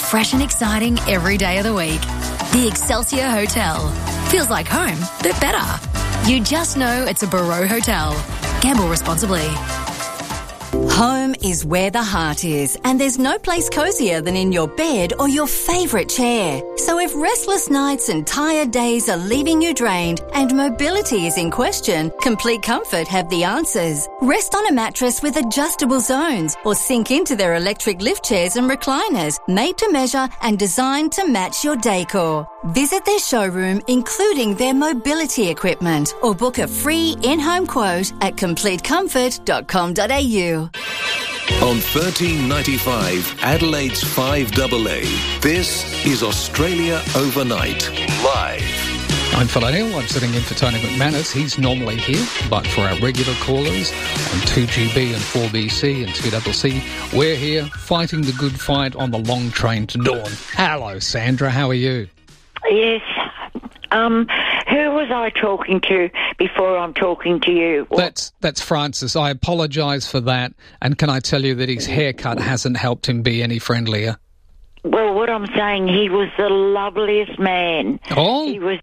fresh and exciting every day of the week. The Excelsior Hotel. Feels like home, but better. You just know it's a Barreau Hotel. Gamble responsibly. Home is where the heart is, and there's no place cosier than in your bed or your favourite chair. So if restless nights and tired days are leaving you drained and mobility is in question, Complete Comfort have the answers. Rest on a mattress with adjustable zones or sink into their electric lift chairs and recliners, made to measure and designed to match your decor. Visit their showroom, including their mobility equipment, or book a free in-home quote at completecomfort.com.au. On 1395 Adelaide's 5AA, this is Australia Overnight, live. I'm Phil O'Neill. I'm sitting in for Tony McManus. He's normally here, but for our regular callers on 2GB and 4BC and 2CC, we're here fighting the good fight on the long train to dawn. Hello, Sandra. How are you? Yes. Who was I talking to before I'm talking to you? That's Francis. I apologise for that. And can I tell you that his haircut hasn't helped him be any friendlier? Well, what I'm saying, he was the loveliest man. Oh? He was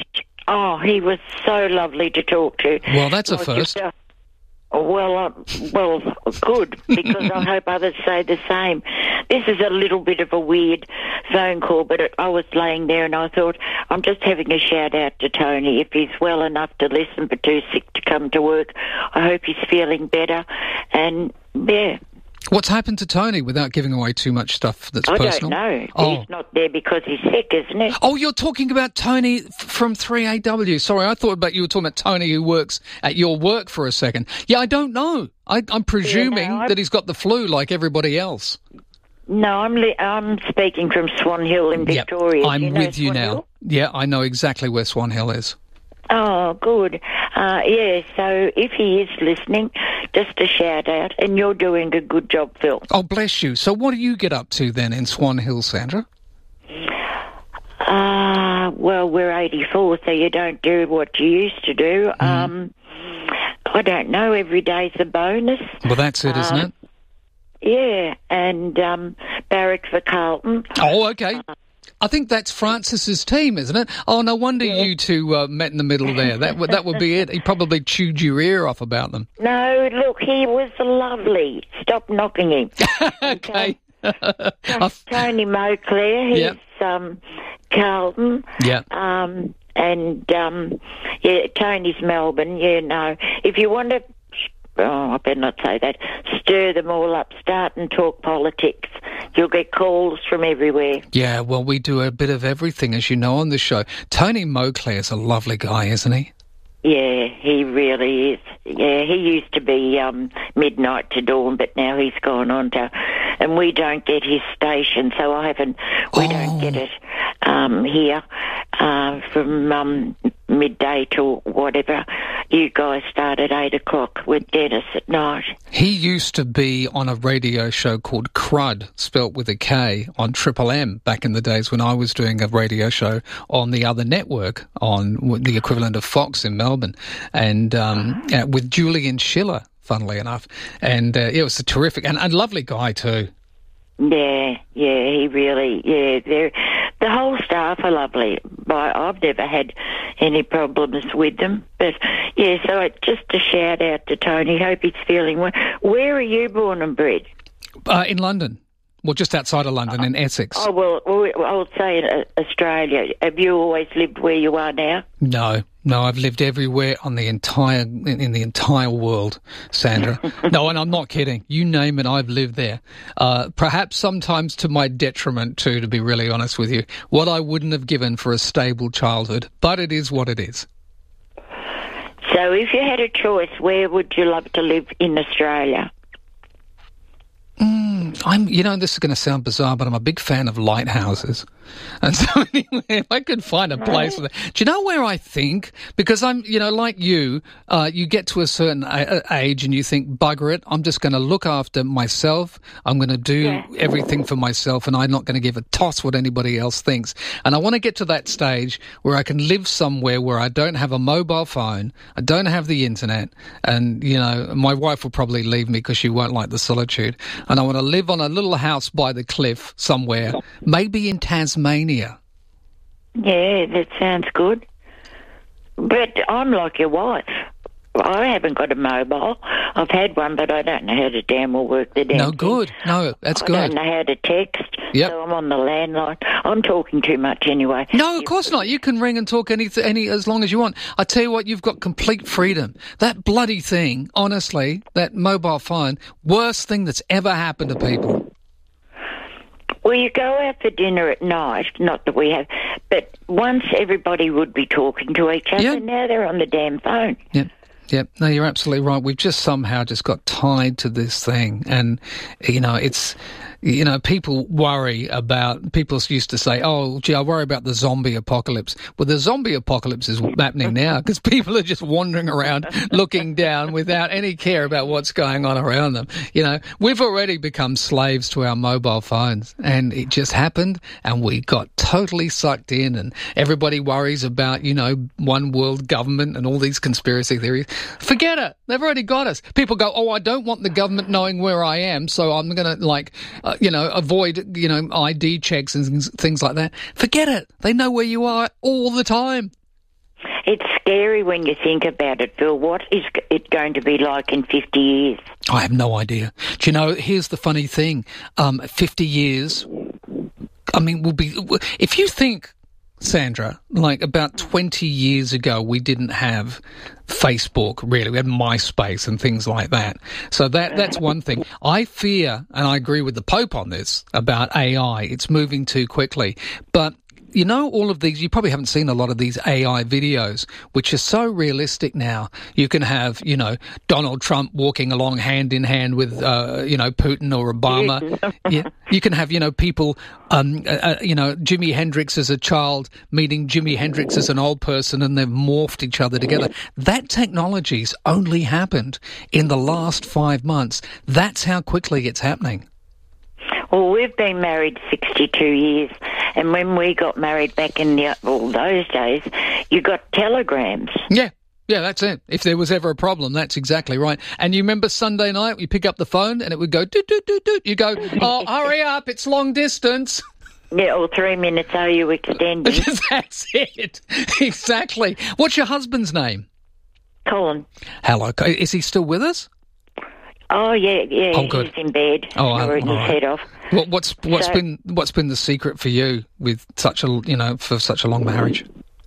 so lovely to talk to. Well, that's a first. Well, good, because I hope others say the same. This is a little bit of a weird phone call, but I was laying there and I thought, I'm just having a shout-out to Tony. If he's well enough to listen but too sick to come to work, I hope he's feeling better. And, yeah. What's happened to Tony without giving away too much stuff that's personal? I don't know. Oh. He's not there because he's sick, isn't he? Oh, you're talking about Tony from 3AW. Sorry, I thought you were talking about Tony who works at your work for a second. Yeah, I don't know. I'm presuming that he's got the flu like everybody else. No, I'm speaking from Swan Hill in Victoria. Yep, I'm with you now. Hill? Yeah, I know exactly where Swan Hill is. Oh, good. Yeah, so if he is listening, just a shout out, and you're doing a good job, Phil. Oh, bless you. So what do you get up to then in Swan Hill, Sandra? Well, we're 84, so you don't do what you used to do. I don't know, every day's a bonus. Well, that's it, isn't it? Yeah, and barrack for Carlton. Oh, okay. I think that's Francis's team, isn't it? Oh, no wonder you two met in the middle there. That would be it. He probably chewed your ear off about them. No, look, he was lovely. Stop knocking him. Okay. Tony Moclair, he's Carlton. Yeah. And Tony's Melbourne. Yeah, no. If you want to, I better not say that, stir them all up, start and talk politics. You'll get calls from everywhere. Yeah, well, we do a bit of everything, as you know, on the show. Tony Moclair's a lovely guy, isn't he? Yeah, he really is. Yeah, he used to be midnight to dawn, but now he's gone on to, and we don't get his station, so we don't get it here from midday to whatever. You guys start at 8 o'clock with Dennis at night. He used to be on a radio show called Crud, spelt with a K, on Triple M back in the days when I was doing a radio show on the other network, on the equivalent of Fox in Melbourne, and with Julian Schiller, funnily enough. And it was a terrific and lovely guy too. Yeah, he really, the whole staff are lovely. I've never had any problems with them. But, yeah, so just a shout-out to Tony. Hope he's feeling well. Where are you born and bred? In London. Well, just outside of London, in Essex. Oh, well, I would say in Australia. Have you always lived where you are now? No, I've lived everywhere in the entire world, Sandra. No, and I'm not kidding. You name it, I've lived there. Perhaps sometimes to my detriment too, to be really honest with you. What I wouldn't have given for a stable childhood, but it is what it is. So if you had a choice, where would you love to live in Australia? This is going to sound bizarre, but I'm a big fan of lighthouses. And so anyway, if I could find a place for that. Do you know where I think? Because I'm, like you get to a certain age and you think, bugger it, I'm just going to look after myself. I'm going to do everything for myself and I'm not going to give a toss what anybody else thinks. And I want to get to that stage where I can live somewhere where I don't have a mobile phone, I don't have the internet, and, my wife will probably leave me because she won't like the solitude. and I want to live on a little house by the cliff somewhere, maybe in Tasmania. Yeah, that sounds good. But I'm like your wife. I haven't got a mobile. I've had one, but I don't know how to damn well work the damn No, thing. good. No, that's good. I don't know how to text, Yep. so I'm on the landline. I'm talking too much anyway. No, of course not. You can ring and talk any as long as you want. I tell you what, you've got complete freedom. That bloody thing, honestly, that mobile phone, worst thing that's ever happened to people. Well, you go out for dinner at night, not that we have, but once everybody would be talking to each other, Yeah. now they're on the damn phone. Yep. No, you're absolutely right. We've just somehow just got tied to this thing. And, it's, people worry about, people used to say, oh, gee, I worry about the zombie apocalypse. Well, the zombie apocalypse is happening now because people are just wandering around looking down without any care about what's going on around them. We've already become slaves to our mobile phones, and it just happened and we got totally sucked in, and everybody worries about, one world government and all these conspiracy theories. Forget it. They've already got us. People go, oh, I don't want the government knowing where I am, so I'm going to, avoid, ID checks and things like that. Forget it. They know where you are all the time. It's scary when you think about it, Phil. What is it going to be like in 50 years? I have no idea. Do you know, here's the funny thing. 50 years, will be... If you think, Sandra, like about 20 years ago, we didn't have Facebook, really. We had MySpace and things like that. So that's one thing. I fear, and I agree with the Pope on this, about AI. It's moving too quickly. But all of these, you probably haven't seen a lot of these AI videos, which are so realistic now. You can have, Donald Trump walking along hand in hand with, Putin or Obama. Yeah. You can have, people, Jimi Hendrix as a child meeting Jimi Hendrix as an old person, and they've morphed each other together. That technology's only happened in the last 5 months. That's how quickly it's happening. Well, we've been married 62 years, and when we got married back in those days, you got telegrams. Yeah, that's it. If there was ever a problem, that's exactly right. And you remember Sunday night, you pick up the phone and it would go, doot, doot, doot, doot. You go, oh, hurry up, it's long distance. Yeah, or 3 minutes, are you extending? That's it. Exactly. What's your husband's name? Colin. Hello. Is he still with us? Oh, yeah, oh, good. He's in bed. Or his head off. What's been the secret for you with such a long marriage?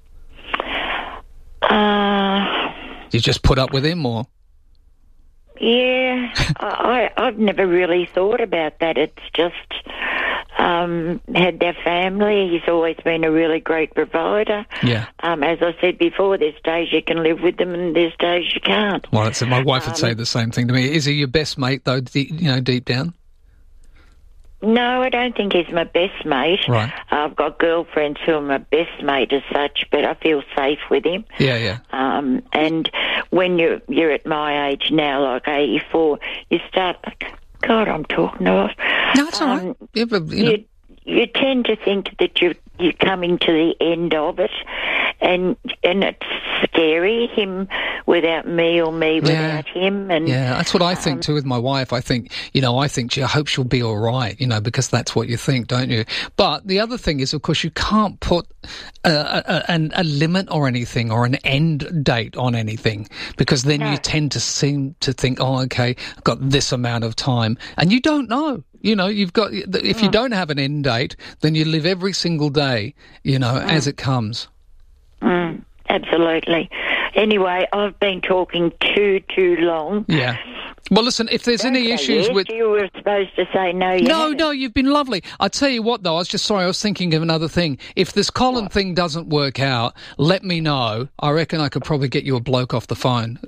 You just put up with him, or? Yeah, I've never really thought about that. It's just had their family. He's always been a really great provider. Yeah. As I said before, there's days you can live with them and there's days you can't. Well, that's it. My wife would say the same thing to me. Is he your best mate, though, deep down? No, I don't think he's my best mate. Right. I've got girlfriends who are my best mate as such, but I feel safe with him. Yeah. And when you're at my age now, like 84, you start... God, I'm talking off. No, it's all right. You tend to think that you're coming to the end of it, and it's scary, him without me or me without him. And yeah, that's what I think too with my wife. I think, gee, I hope she'll be all right, because that's what you think, don't you? But the other thing is, of course, you can't put a limit or anything or an end date on anything, because then you tend to seem to think, oh, okay, I've got this amount of time, and you don't know. You've got, if you don't have an end date, then you live every single day, as it comes. Absolutely. Anyway, I've been talking too long. Yeah. Well, listen, if there's any issues with... You were supposed to say no, No, you've been lovely. I tell you what, though, I was thinking of another thing. If this Colin thing doesn't work out, let me know. I reckon I could probably get you a bloke off the phone.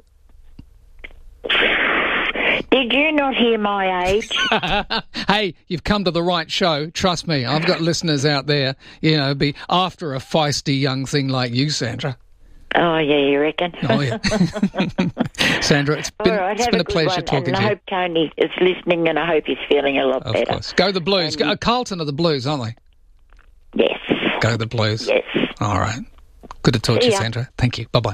Did you not hear my age? Hey, you've come to the right show. Trust me, I've got listeners out there, be after a feisty young thing like you, Sandra. Oh, yeah, you reckon? Oh, yeah. Sandra, it's been a pleasure talking to you. I hope Tony is listening, and I hope he's feeling a lot better. Of course. Go the Blues. Carlton are the Blues, aren't they? Yes. Go the Blues. Yes. All right. Good to talk to you, See ya. Sandra. Thank you. Bye-bye.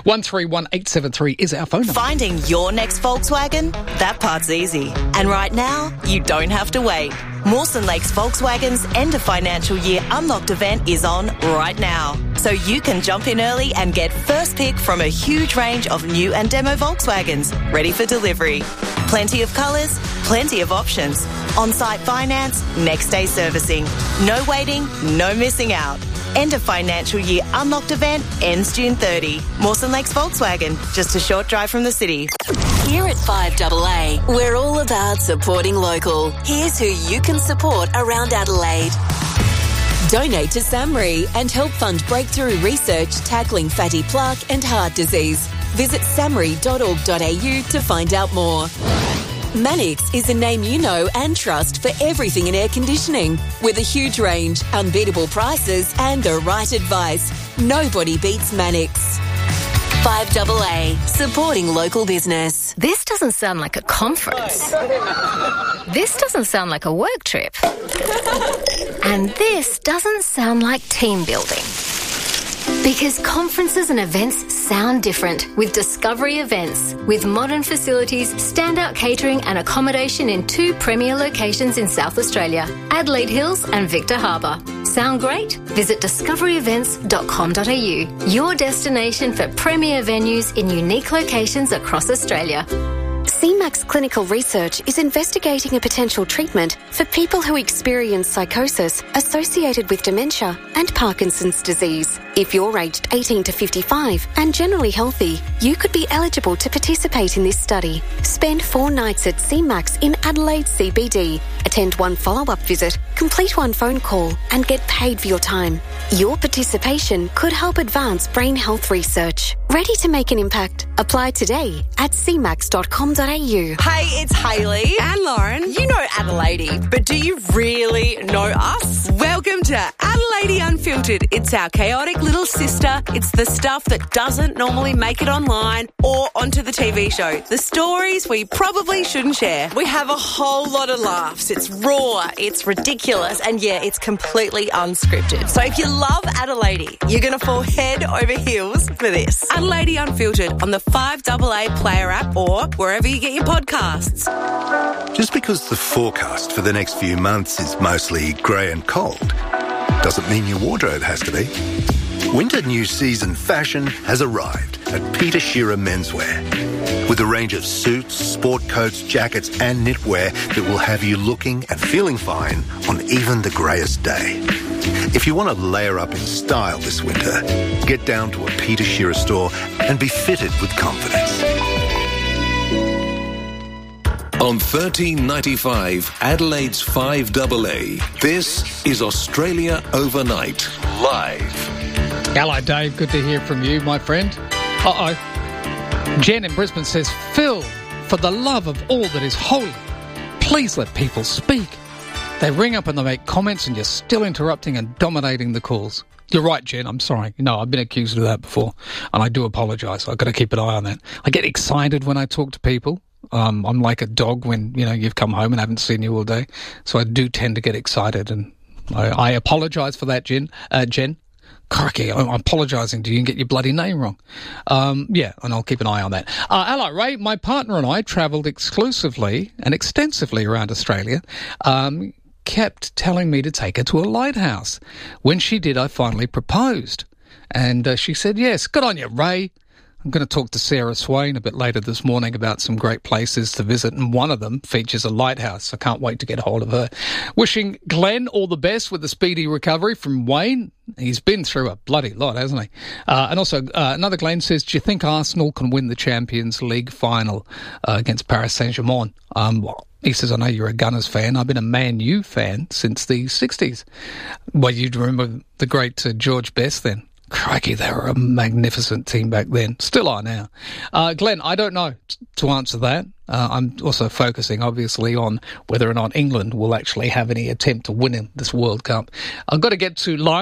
131873 is our phone number. Finding your next Volkswagen? That part's easy. And right now, you don't have to wait. Mawson Lakes Volkswagen's end of financial year Unlocked event is on right now. So you can jump in early and get first pick from a huge range of new and demo Volkswagens ready for delivery. Plenty of colours, plenty of options. On-site finance, next day servicing. No waiting, no missing out. End of financial year Unlocked event ends June 30. Mawson Lakes Volkswagen, just a short drive from the city. Here at 5AA, we're all about supporting local. Here's who you can support around Adelaide. Donate to SAMRI and help fund breakthrough research tackling fatty plaque and heart disease. Visit samri.org.au to find out more. Mannix is a name you know and trust for everything in air conditioning. With a huge range, unbeatable prices and the right advice. Nobody beats Mannix. 5AA, supporting local business. This doesn't sound like a conference. This doesn't sound like a work trip. And this doesn't sound like team building. Because conferences and events sound different with Discovery Events. With modern facilities, standout catering and accommodation in 2 premier locations in South Australia, Adelaide Hills and Victor Harbour. Sound great? Visit discoveryevents.com.au, your destination for premier venues in unique locations across Australia. CMAX Clinical Research is investigating a potential treatment for people who experience psychosis associated with dementia and Parkinson's disease. If you're aged 18 to 55 and generally healthy, you could be eligible to participate in this study. Spend 4 nights at CMAX in Adelaide CBD. Attend 1 follow-up visit, complete 1 phone call and get paid for your time. Your participation could help advance brain health research. Ready to make an impact? Apply today at cmax.com.au. Hey, it's Hayley and Lauren. You know Adelaide, but do you really know us? Welcome to Adelaide Unfiltered. It's our chaotic little sister. It's the stuff that doesn't normally make it online or onto the TV show. The stories we probably shouldn't share. We have a whole lot of laughs. It's raw, it's ridiculous, and yeah, it's completely unscripted. So if you love Adelaide, you're going to fall head over heels for this. Adelaide Unfiltered on the 5AA Player app or wherever you get your podcasts. Just because the forecast for the next few months is mostly grey and cold, doesn't mean your wardrobe has to be. Winter new season fashion has arrived at Peter Shearer Menswear. With a range of suits, sport coats, jackets and knitwear that will have you looking and feeling fine on even the greyest day. If you want to layer up in style this winter, get down to a Peter Shearer store and be fitted with confidence. On 1395 Adelaide's 5AA, this is Australia Overnight, live. Hello, Dave. Good to hear from you, my friend. Uh-oh. Jen in Brisbane says, Phil, for the love of all that is holy, please let people speak. They ring up and they make comments and you're still interrupting and dominating the calls. You're right, Jen. I'm sorry. No, I've been accused of that before, and I do apologise. I've got to keep an eye on that. I get excited when I talk to people. I'm like a dog when, you've come home and haven't seen you all day. So I do tend to get excited, and I apologise for that, Jen. Crikey, I'm apologising to you and get your bloody name wrong. And I'll keep an eye on that. Hello, Ray. My partner and I travelled exclusively and extensively around Australia. Kept telling me to take her to a lighthouse. When she did, I finally proposed. And she said yes. Good on you, Ray. I'm going to talk to Sarah Swain a bit later this morning about some great places to visit, and one of them features a lighthouse. I can't wait to get hold of her. Wishing Glenn all the best with a speedy recovery from Wayne. He's been through a bloody lot, hasn't he? And also, another Glenn says, do you think Arsenal can win the Champions League final against Paris Saint-Germain? He says, I know you're a Gunners fan. I've been a Man U fan since the 60s. Well, you'd remember the great George Best then. Crikey, they were a magnificent team back then. Still are now. Glenn, I don't know to answer that. I'm also focusing, obviously, on whether or not England will actually have any attempt to win this World Cup. I've got to get to Lina.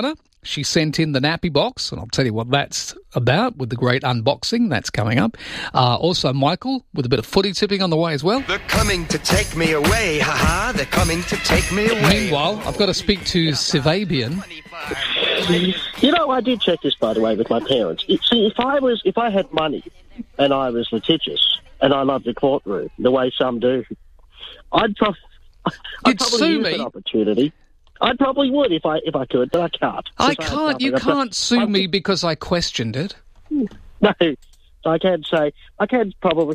She sent in the nappy box, and I'll tell you what that's about with the great unboxing. That's coming up. Also, Michael with a bit of footy tipping on the way as well. They're coming to take me away, haha. They're coming to take me away. Meanwhile, I've got to speak to Sivabian. You know, I did check this, by the way, with my parents. See, if I had money and I was litigious and I loved the courtroom the way some do, I'd probably sue use me. an opportunity. I probably would if I could, but I can't. I can't. You can't sue me because I questioned it. No, I can say that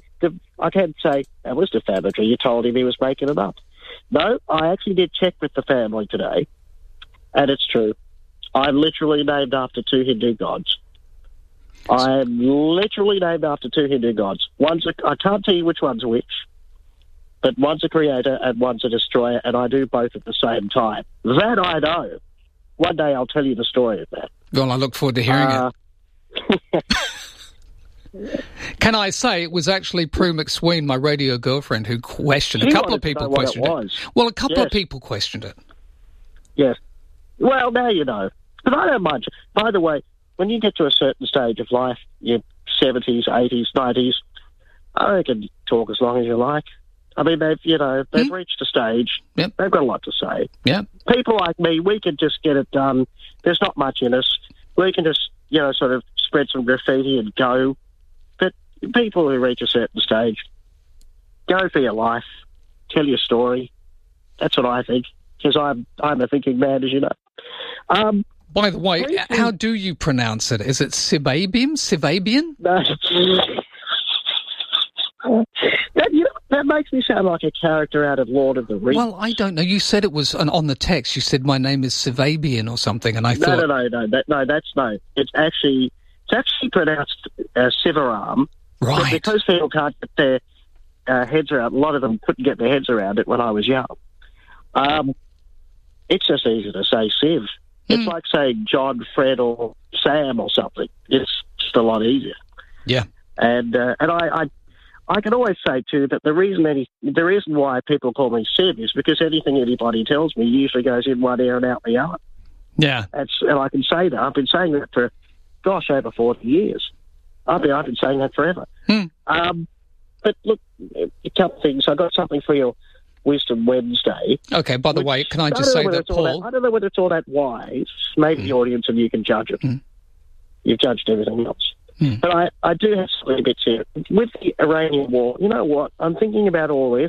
was defamatory. You told him he was making it up. No, I actually did check with the family today, and it's true. I'm literally named after two Hindu gods. I am literally named after two Hindu gods. I can't tell you which one's which, but one's a creator and one's a destroyer, and I do both at the same time. That I know. One day I'll tell you the story of that. Well, I look forward to hearing it. Can I say it was actually Prue McSween, my radio girlfriend, who questioned it. A couple of people questioned it. Well, a couple of people questioned it. Yes. Well, now you know. But I don't mind. By the way, when you get to a certain stage of life, your 70s, 80s, 90s, I reckon talk as long as you like. I mean, they've reached a stage. Yep. They've got a lot to say. Yeah. People like me, we can just get it done. There's not much in us. We can just, sort of spread some graffiti and go. But people who reach a certain stage, go for your life. Tell your story. That's what I think. Because I'm a thinking man, as you know. By the way, how do you pronounce it? Is it Sivabian? No. That makes me sound like a character out of Lord of the Rings. Well, I don't know. You said it was on the text. You said my name is Sivabian or something, and I thought No. It's actually pronounced Sivaram. Right. But because people can't get their heads around, a lot of them couldn't get their heads around it when I was young. It's just easy to say Siv. It's like saying John, Fred, or Sam or something. It's just a lot easier. Yeah. And I can always say too that the reason why people call me Siv is because anything anybody tells me usually goes in one ear and out the other. Yeah. And I can say that. I've been saying that for over 40 years. I've been saying that forever. But look, a couple of things. I got something for your Wisdom Wednesday. Okay, by the way, can I just say that, Paul... I don't know whether it's all that wise. Maybe the audience and you can judge it. You've judged everything else. But I do have some bits here. With the Iranian war, you know what? I'm thinking about all this.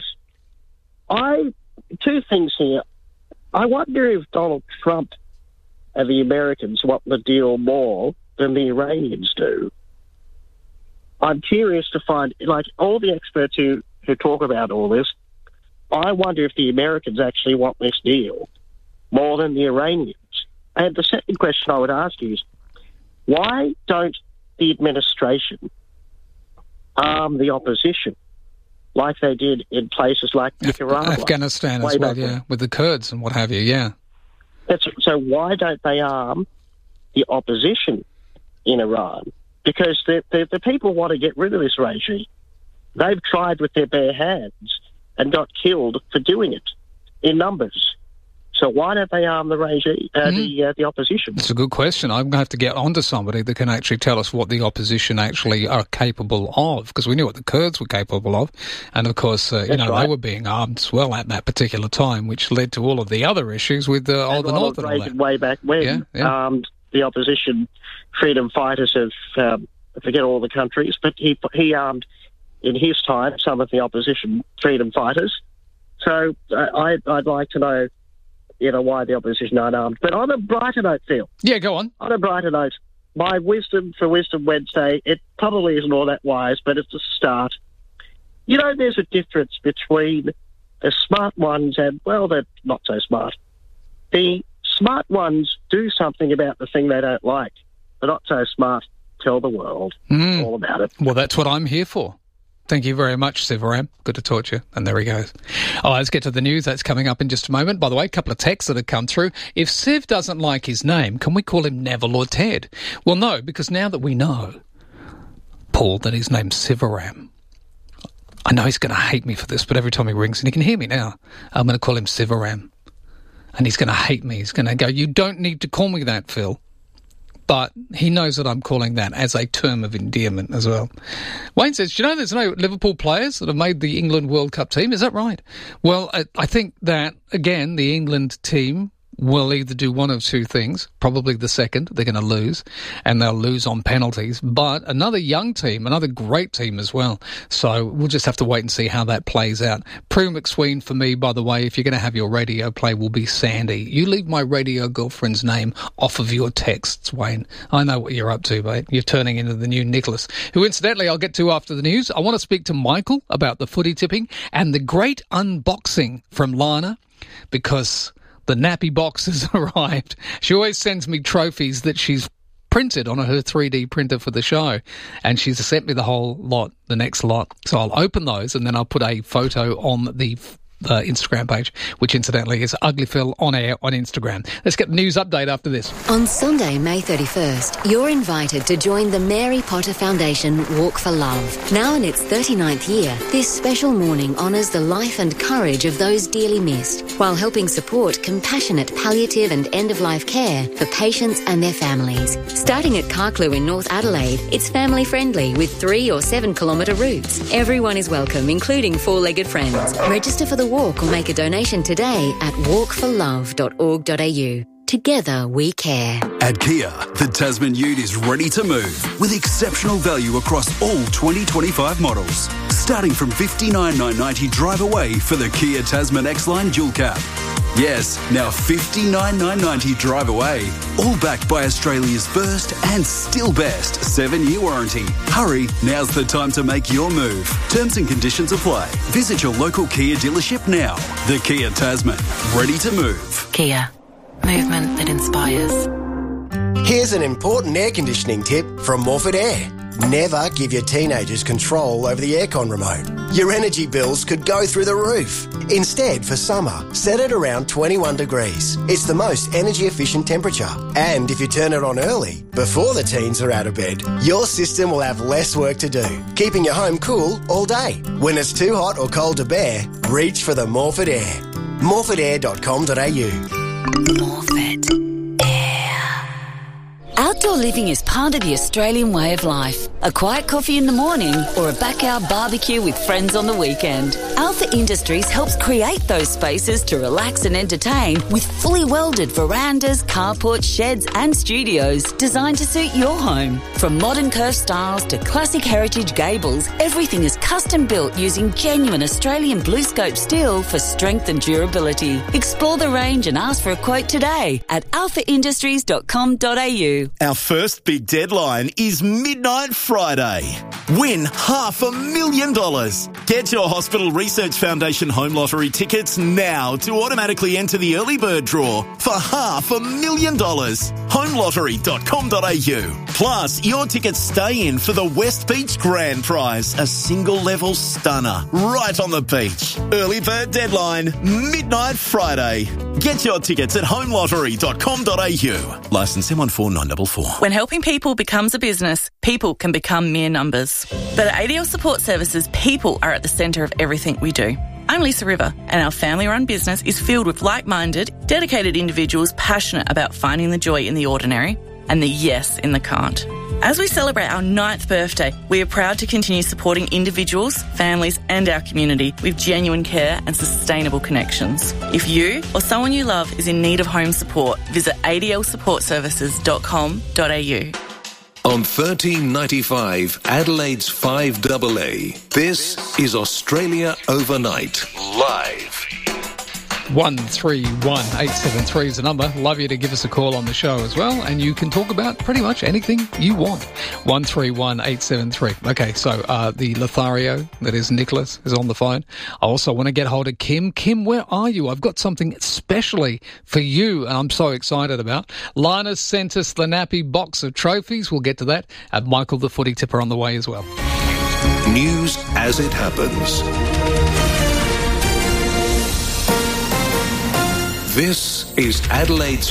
Two things here. I wonder if Donald Trump and the Americans want the deal more than the Iranians do. I'm curious to find, like, all the experts who talk about all this, I wonder if the Americans actually want this deal more than the Iranians. And the second question I would ask you is, why don't the administration arm the opposition like they did in places like Nicaragua? Afghanistan as well, yeah, with the Kurds and what have you, yeah. So why don't they arm the opposition in Iran? Because the people want to get rid of this regime. They've tried with their bare hands and got killed for doing it in numbers. So why don't they arm the regime, the opposition? It's a good question. I'm going to have to get onto somebody that can actually tell us what the opposition actually are capable of, because we knew what the Kurds were capable of. And, of course, they were being armed as well at that particular time, which led to all of the other issues with the North and all that. Way back when, the opposition freedom fighters of, I forget all the countries, but he armed, in his time, some of the opposition freedom fighters. So I'd like to know, why the opposition aren't armed. But on a brighter note, Phil. Yeah, go on. On a brighter note, my wisdom for Wisdom Wednesday, it probably isn't all that wise, but it's a start. There's a difference between the smart ones and, well, they're not so smart. The smart ones do something about the thing they don't like. The not so smart tell the world all about it. Well, that's what I'm here for. Thank you very much, Sivaram. Good to talk to you. And there he goes. All right, let's get to the news. That's coming up in just a moment. By the way, a couple of texts that have come through. If Siv doesn't like his name, can we call him Neville or Ted? Well, no, because now that we know, Paul, that his name's Sivaram, I know he's going to hate me for this, but every time he rings, and he can hear me now, I'm going to call him Sivaram. And he's going to hate me. He's going to go, you don't need to call me that, Phil. but he knows that I'm calling that as a term of endearment as well. Wayne says, do you know there's no Liverpool players that have made the England World Cup team? Is that right? Well, I think that, again, the England team will either do one of two things, probably the second, they're going to lose, and they'll lose on penalties, but another young team, another great team as well. So we'll just have to wait and see how that plays out. Prue McSween, for me, by the way, if you're going to have your radio play, will be Sandy. You leave my radio girlfriend's name off of your texts, Wayne. I know what you're up to, mate. You're turning into the new Nicholas, who incidentally I'll get to after the news. I want to speak to Michael about the footy tipping and the great unboxing from Lana, because the nappy box has arrived. She always sends me trophies that she's printed on her 3D printer for the show, and she's sent me the whole lot, the next lot. So I'll open those, and then I'll put a photo on the Instagram page, which incidentally is Uglyphil on air on Instagram. Let's get the news update after this. On Sunday, May 31st, you're invited to join the Mary Potter Foundation Walk for Love. Now in its 39th year, this special morning honours the life and courage of those dearly missed, while helping support compassionate palliative and end-of-life care for patients and their families. Starting at Carclew in North Adelaide, it's family-friendly with 3 or 7 kilometre routes. Everyone is welcome, including four-legged friends. Register for the walk or make a donation today at walkforlove.org.au. Together we care. At Kia, the Tasman Ute is ready to move with exceptional value across all 2025 models. Starting from $59,990 drive away for the Kia Tasman X-Line Dual Cab. Yes, now $59,990 drive away. All backed by Australia's first and still best 7-year warranty. Hurry, now's the time to make your move. Terms and conditions apply. Visit your local Kia dealership now. The Kia Tasman, ready to move. Kia, movement that inspires. Here's an important air conditioning tip from Morford Air. Never give your teenagers control over the aircon remote. Your energy bills could go through the roof. Instead, for summer, set it around 21 degrees. It's the most energy efficient temperature. And if you turn it on early, before the teens are out of bed, your system will have less work to do, keeping your home cool all day. When it's too hot or cold to bear, reach for the Morford Air. morfordair.com.au. Morford Air. Outdoor living is part of the Australian way of life. A quiet coffee in the morning or a backyard barbecue with friends on the weekend. Alpha Industries helps create those spaces to relax and entertain with fully welded verandas, carports, sheds and studios designed to suit your home. From modern curved styles to classic heritage gables, everything is custom built using genuine Australian BlueScope steel for strength and durability. Explore the range and ask for a quote today at alphaindustries.com.au. Our first big deadline is Midnight Friday. Win $500,000. Get your Hospital Research Foundation Home Lottery tickets now to automatically enter the early bird draw for $500,000. Homelottery.com.au. Plus, your tickets stay in for the West Beach Grand Prize, a single-level stunner right on the beach. Early bird deadline, Midnight Friday. Get your tickets at homelottery.com.au. Licence M14944. When helping people becomes a business, people can become mere numbers. But at ADL Support Services, people are at the centre of everything we do. I'm Lisa River, and our family-run business is filled with like-minded, dedicated individuals passionate about finding the joy in the ordinary and the yes in the can't. As we celebrate our 9th birthday, we are proud to continue supporting individuals, families and our community with genuine care and sustainable connections. If you or someone you love is in need of home support, visit adlsupportservices.com.au. On 1395 Adelaide's 5AA, this is Australia Overnight, live. 131873 is the number. Love you to give us a call on the show as well, and you can talk about pretty much anything you want. 131873. Okay, so the Lothario, that is Nicholas, is on the phone. I also want to get hold of Kim. Kim, where are you? I've got something especially for you, and I'm so excited about. Lana sent us the nappy box of trophies. We'll get to that. Michael, the footy tipper, on the way as well. News as it happens. This is Adelaide's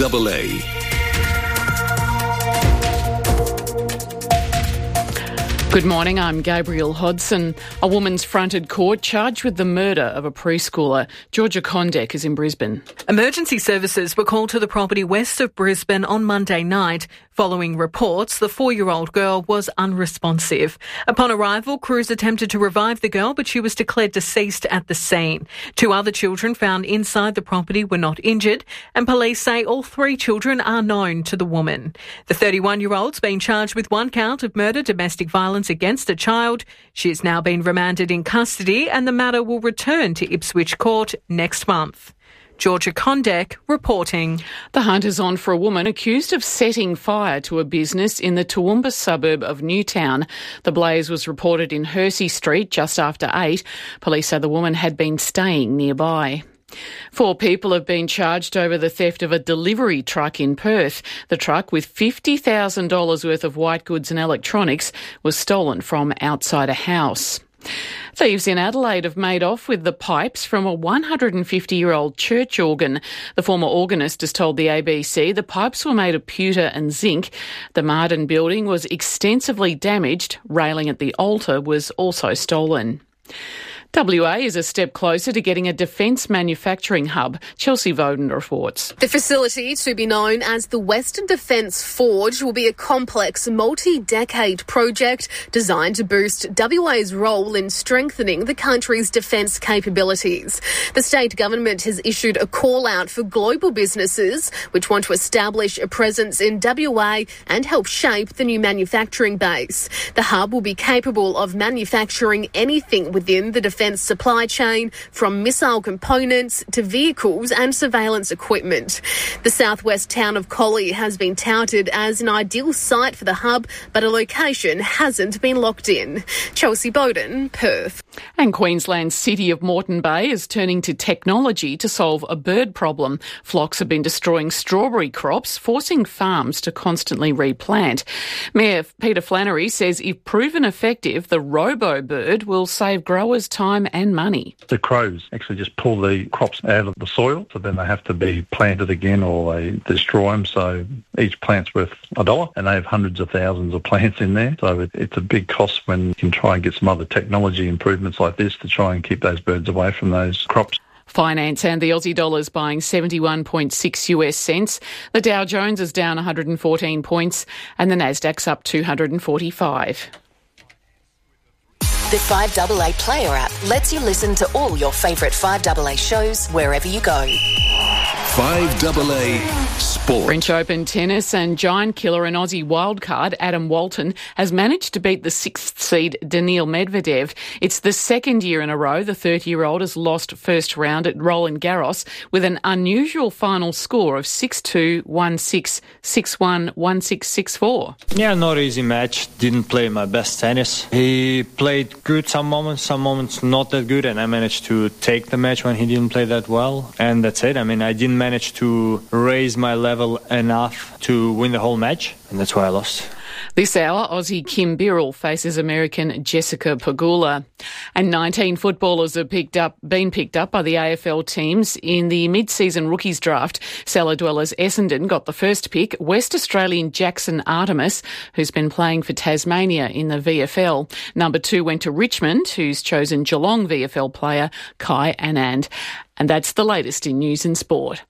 5AA. Good morning, I'm Gabrielle Hodson. A woman's fronted court charged with the murder of a preschooler. Georgia Condek is in Brisbane. Emergency services were called to the property west of Brisbane on Monday night. Following reports, the 4-year-old girl was unresponsive. Upon arrival, crews attempted to revive the girl, but she was declared deceased at the scene. 2 other children found inside the property were not injured, and police say all 3 children are known to the woman. The 31-year-old's been charged with 1 count of murder, domestic violence against a child. She has now been remanded in custody, and the matter will return to Ipswich Court next month. Georgia Condek reporting. The hunt is on for a woman accused of setting fire to a business in the Toowoomba suburb of Newtown. The blaze was reported in Hersey Street just after 8. Police say the woman had been staying nearby. 4 people have been charged over the theft of a delivery truck in Perth. The truck, with $50,000 worth of white goods and electronics, was stolen from outside a house. Thieves in Adelaide have made off with the pipes from a 150-year-old church organ. The former organist has told the ABC the pipes were made of pewter and zinc. The Marden building was extensively damaged. Railing at the altar was also stolen. WA is a step closer to getting a defence manufacturing hub. Chelsea Voden reports. The facility, to be known as the Western Defence Forge, will be a complex, multi-decade project designed to boost WA's role in strengthening the country's defence capabilities. The state government has issued a call-out for global businesses which want to establish a presence in WA and help shape the new manufacturing base. The hub will be capable of manufacturing anything within the defence supply chain, from missile components to vehicles and surveillance equipment. The southwest town of Collie has been touted as an ideal site for the hub, but a location hasn't been locked in. Chelsea Bowden, Perth. And Queensland's city of Moreton Bay is turning to technology to solve a bird problem. Flocks have been destroying strawberry crops, forcing farms to constantly replant. Mayor Peter Flannery says if proven effective, the robo-bird will save growers time and money. The crows actually just pull the crops out of the soil, so then they have to be planted again or they destroy them. So each plant's worth $1 and they have hundreds of thousands of plants in there. So it's a big cost when you can try and get some other technology improvements like this to try and keep those birds away from those crops. Finance and the Aussie dollar's buying 71.6 US cents. The Dow Jones is down 114 points and the Nasdaq's up 245. The 5AA Player app lets you listen to all your favourite 5AA shows wherever you go. 5AA Sport. French Open tennis and giant killer and Aussie wildcard Adam Walton has managed to beat the 6th seed Daniil Medvedev. It's the second year in a row the 30-year-old has lost first round at Roland Garros with an unusual final score of 6-2, 1-6, 6-1, 1-6, 6-4. Yeah, not easy match. Didn't play my best tennis. He played good some moments not that good, and I managed to take the match when he didn't play that well, and that's it. I mean, I didn't manage to raise my level enough to win the whole match, and that's why I lost. This hour, Aussie Kim Birrell faces American Jessica Pegula. And 19 footballers have been picked up by the AFL teams in the mid-season rookies draft. Cellar Dwellers Essendon got the first pick. West Australian Jackson Artemis, who's been playing for Tasmania in the VFL. Number 2 went to Richmond, who's chosen Geelong VFL player Kai Anand. And that's the latest in news and sport.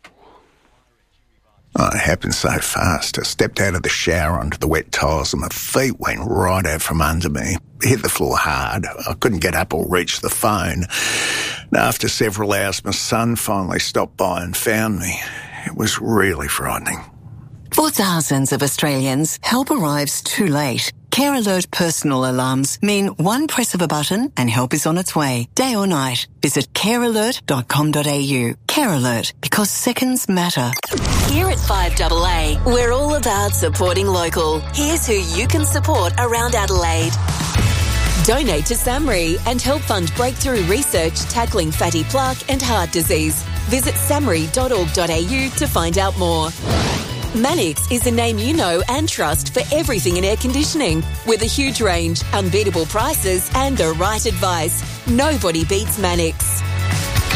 Oh, it happened so fast. I stepped out of the shower onto the wet tiles and my feet went right out from under me. Hit the floor hard. I couldn't get up or reach the phone. And after several hours, my son finally stopped by and found me. It was really frightening. For thousands of Australians, help arrives too late. Care Alert personal alarms mean one press of a button and help is on its way, day or night. Visit carealert.com.au. Care Alert, because seconds matter. Here at 5AA, we're all about supporting local. Here's who you can support around Adelaide. Donate to SAMRI and help fund breakthrough research tackling fatty plaque and heart disease. Visit samri.org.au to find out more. Mannix is a name you know and trust for everything in air conditioning. With a huge range, unbeatable prices and the right advice, nobody beats Mannix.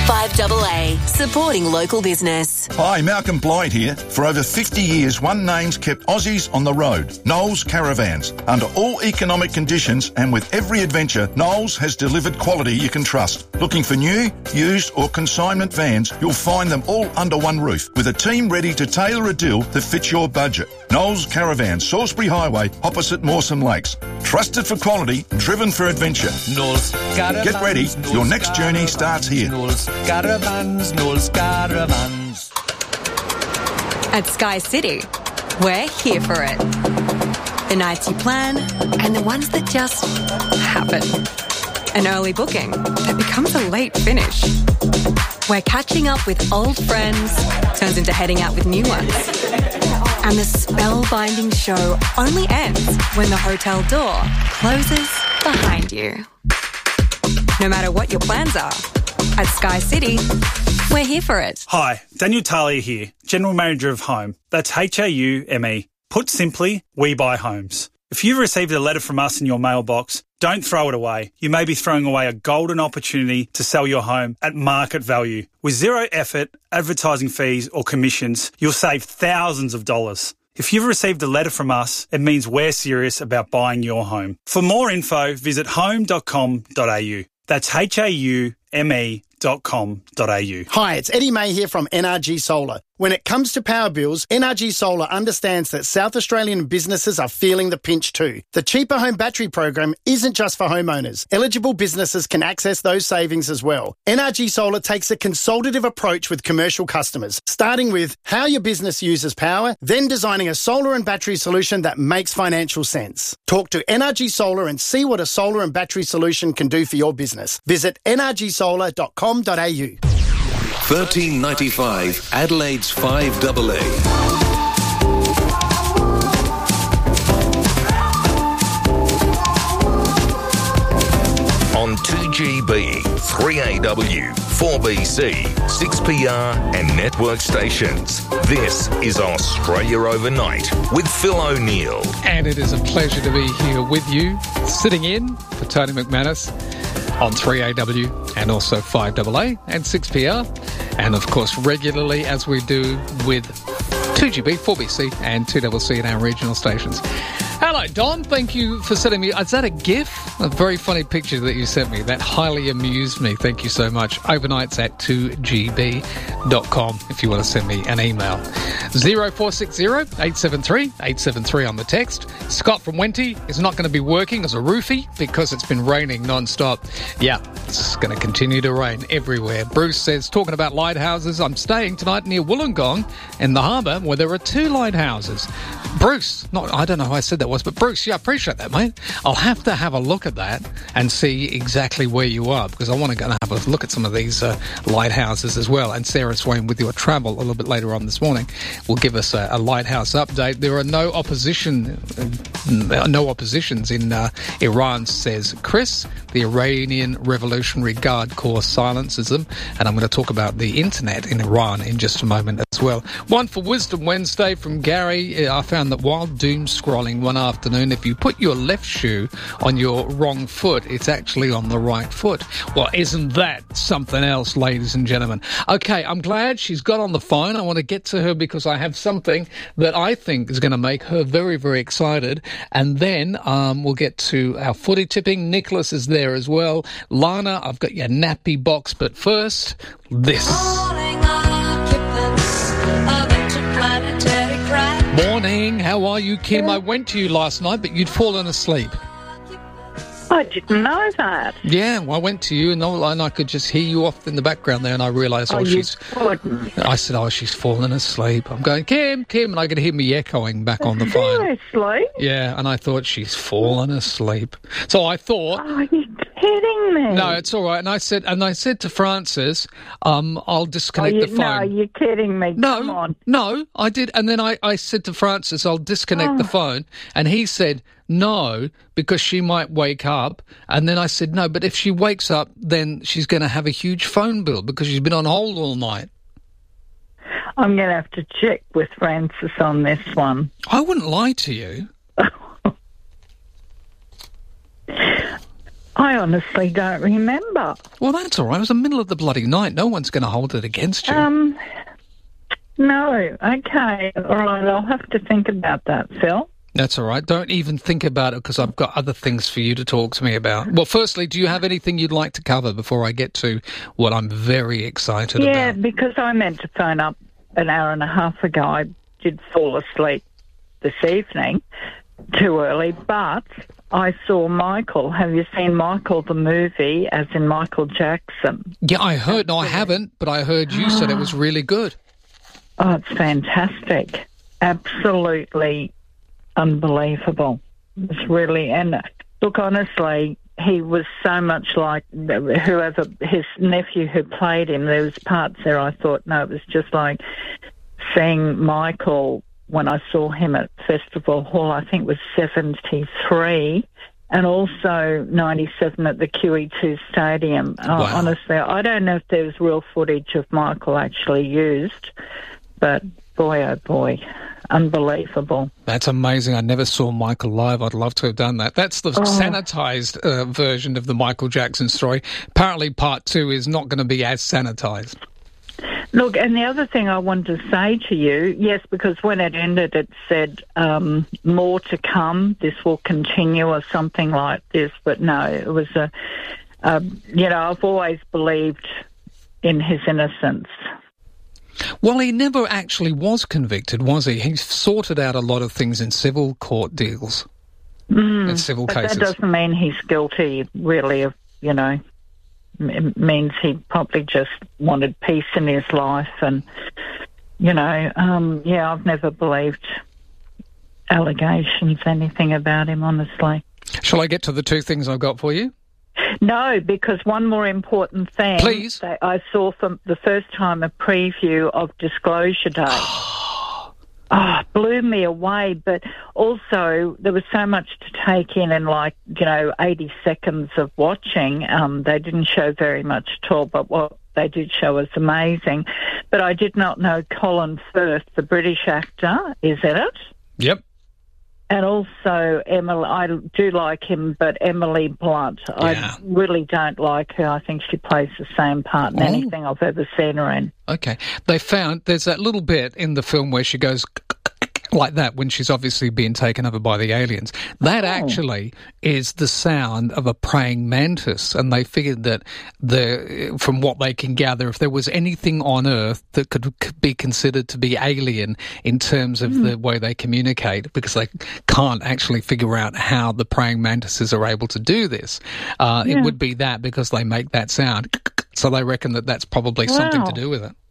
5AA, supporting local business. Hi, Malcolm Blythe here. For over 50 years, one name's kept Aussies on the road. Knowles Caravans. Under all economic conditions and with every adventure, Knowles has delivered quality you can trust. Looking for new, used or consignment vans, you'll find them all under one roof with a team ready to tailor a deal that fits your budget. Knowles Caravans, Salisbury Highway, opposite Mawson Lakes. Trusted for quality, driven for adventure. Knowles Caravans. Get ready. Your next journey starts here. Knowles Caravans, Knowles Caravans. At Sky City, we're here for it. The nights you plan and the ones that just happen. An early booking that becomes a late finish. Where catching up with old friends turns into heading out with new ones. And the spellbinding show only ends when the hotel door closes behind you. No matter what your plans are, at Sky City, we're here for it. Hi, Daniel Talia here, General Manager of Home. That's HAUME. Put simply, we buy homes. If you've received a letter from us in your mailbox, don't throw it away. You may be throwing away a golden opportunity to sell your home at market value. With zero effort, advertising fees or commissions, you'll save thousands of dollars. If you've received a letter from us, it means we're serious about buying your home. For more info, visit home.com.au. That's HAUME.com.au. Hi, it's Eddie May here from NRG Solar. When it comes to power bills, NRG Solar understands that South Australian businesses are feeling the pinch too. The Cheaper Home Battery program isn't just for homeowners. Eligible businesses can access those savings as well. NRG Solar takes a consultative approach with commercial customers, starting with how your business uses power, then designing a solar and battery solution that makes financial sense. Talk to NRG Solar and see what a solar and battery solution can do for your business. Visit nrgsolar.com.au. 1395 Adelaide's 5AA. On 2GB, 3AW, 4BC, 6PR and network stations. This is Australia Overnight with Phil O'Neill. And it is a pleasure to be here with you, sitting in for Tony McManus on 3AW and also 5AA and 6PR. And, of course, regularly, as we do with 2GB, 4BC and 2CC in our regional stations. Hello, Don. Thank you for sending me... Is that a GIF? A very funny picture that you sent me. That highly amused me. Thank you so much. Overnights at 2GB.com if you want to send me an email. 0460 873 873 on the text. Scott from Wenty is not going to be working as a roofie because it's been raining non-stop. Yeah, it's going to continue to rain everywhere. Bruce says, talking about lighthouses, I'm staying tonight near Wollongong in the harbour where there are 2 lighthouses. Bruce, I don't know who I said that was, but Bruce, yeah, I appreciate that, mate. I'll have to have a look at that and see exactly where you are because I want to go and have a look at some of these lighthouses as well. And Sarah Swain with your travel a little bit later on this morning will give us a lighthouse update. There are no oppositions in Iran, says Chris. The Iranian Revolutionary Guard Corps silences them. And I'm going to talk about the internet in Iran in just a moment as well. One for Wisdom Wednesday from Gary. I found that while doom scrolling one afternoon, if you put your left shoe on your wrong foot, it's actually on the right foot. Well, isn't that something else, ladies and gentlemen? Okay, I'm glad she's got on the phone. I want to get to her because I have something that I think is going to make her very, very excited. And then we'll get to our footy tipping. Nicholas is there as well. Lana, I've got your nappy box. But first, this. Morning. How are you, Kim? I went to you last night, but you'd fallen asleep. I didn't know that. Yeah, well, I went to you, and I could just hear you off in the background there, and I realised, she's fallen asleep. I'm going, Kim, and I could hear me echoing back on the phone. Seriously? Yeah, and I thought, she's fallen asleep. So I thought... Are you kidding me? No, it's all right. And I said to Francis, I'll disconnect the phone. No, you're kidding me. Come on. No, I did. And then I said to Francis, I'll disconnect the phone. And he said, no, because she might wake up. And then I said, no, but if she wakes up, then she's going to have a huge phone bill because she's been on hold all night. I'm going to have to check with Francis on this one. I wouldn't lie to you. I honestly don't remember. Well, that's all right. It was the middle of the bloody night. No one's going to hold it against you. No. Okay. All right. I'll have to think about that, Phil. That's all right. Don't even think about it because I've got other things for you to talk to me about. Well, firstly, do you have anything you'd like to cover before I get to what I'm very excited about? Yeah, because I meant to phone up an hour and a half ago. I did fall asleep this evening too early, but I saw Michael. Have you seen Michael, the movie, as in Michael Jackson? Yeah, I heard. No, I haven't, but I heard you said it was really good. Oh, it's fantastic. Absolutely unbelievable. It's really, and look, honestly, he was so much like whoever, his nephew who played him. There was parts there I thought, no, it was just like seeing Michael when I saw him at Festival Hall, I think it was 73, and also 97 at the QE2 Stadium. Wow. Honestly, I don't know if there was real footage of Michael actually used, but boy, oh boy, unbelievable. That's amazing. I never saw Michael live. I'd love to have done that. That's the sanitised version of the Michael Jackson story. Apparently part 2 is not going to be as sanitised. Look, and the other thing I wanted to say to you, yes, because when it ended it said more to come, this will continue or something like this, but no, it was I've always believed in his innocence. Well, he never actually was convicted, was he? He sorted out a lot of things in civil court deals and civil cases. That doesn't mean he's guilty, really, of, it means he probably just wanted peace in his life and, I've never believed allegations, anything about him, honestly. Shall I get to the 2 things I've got for you? No, because one more important thing. Please. That I saw for the first time a preview of Disclosure Day. Blew me away, but also there was so much to take in 80 seconds of watching. They didn't show very much at all, but what they did show was amazing. But I did not know Colin Firth, the British actor, is in it. Yep. And also Emily, I do like him, but Emily Blunt, I really don't like her. I think she plays the same part in anything I've ever seen her in. Okay. They found there's that little bit in the film where she goes like that when she's obviously being taken over by the aliens. That actually is the sound of a praying mantis, and they figured that from what they can gather, if there was anything on Earth that could be considered to be alien in terms of the way they communicate, because they can't actually figure out how the praying mantises are able to do this, it would be that, because they make that sound. So they reckon that that's probably something to do with it.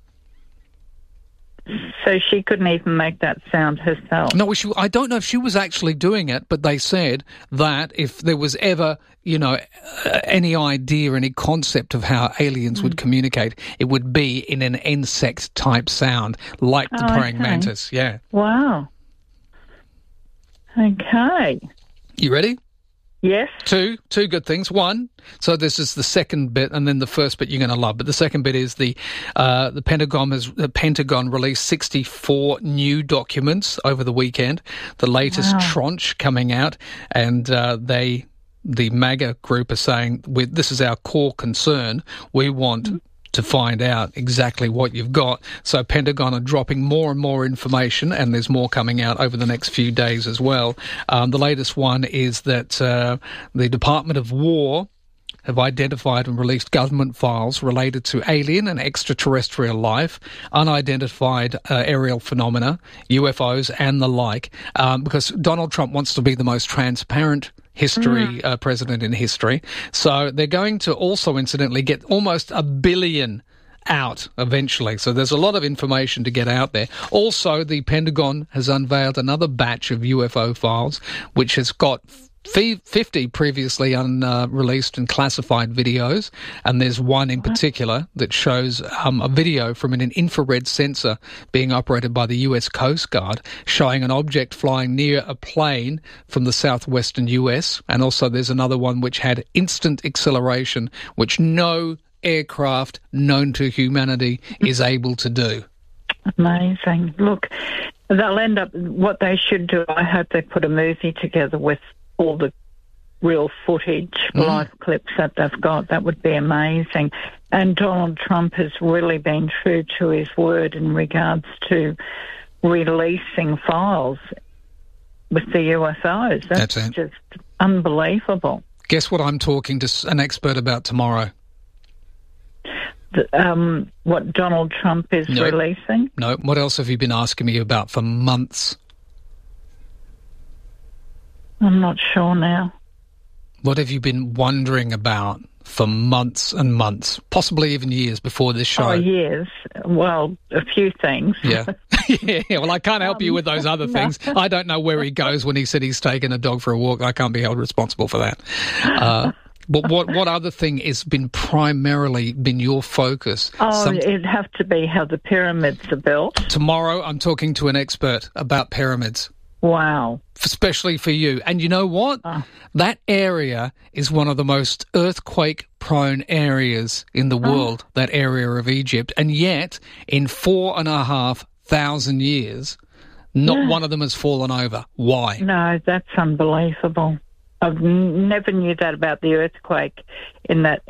So she couldn't even make that sound herself? No, I don't know if she was actually doing it, but they said that if there was ever, any idea, any concept of how aliens would communicate, it would be in an insect-type sound, like the praying mantis. Yeah. Wow. Okay. You ready? Yes. Two good things. One, so this is the second bit, and then the first bit you're going to love. But the second bit is the Pentagon released 64 new documents over the weekend. The latest tranche coming out, and the MAGA group are saying, this is our core concern. We want to find out exactly what you've got. So Pentagon are dropping more and more information, and there's more coming out over the next few days as well. The latest one is that the Department of War have identified and released government files related to alien and extraterrestrial life, unidentified aerial phenomena, UFOs and the like, because Donald Trump wants to be the most transparent president in history. So they're going to also, incidentally, get almost 1 billion out eventually. So there's a lot of information to get out there. Also, the Pentagon has unveiled another batch of UFO files, which has got 50 previously unreleased and classified videos, and there's one in particular that shows a video from an infrared sensor being operated by the US Coast Guard showing an object flying near a plane from the southwestern US, and also there's another one which had instant acceleration, which no aircraft known to humanity is able to do. Amazing. Look, they'll end up, what they should do, I hope they put a movie together with all the real footage, live clips that they've got. That would be amazing. And Donald Trump has really been true to his word in regards to releasing files with the UFOs. That's it. Just unbelievable. Guess what I'm talking to an expert about tomorrow? What Donald Trump is releasing? No. What else have you been asking me about for months? I'm not sure now. What have you been wondering about for months and months, possibly even years before this show? Oh, years. Well, a few things. Yeah. Yeah, well, I can't help you with those other things. I don't know where he goes when he said he's taking a dog for a walk. I can't be held responsible for that. But what other thing has been primarily been your focus? Oh, it'd have to be how the pyramids are built. Tomorrow I'm talking to an expert about pyramids. Wow. Especially for you. And you know what? That area is one of the most earthquake-prone areas in the world, that area of Egypt. And yet, in 4,500 years, not one of them has fallen over. Why? No, that's unbelievable. I've never knew that about the earthquakes in that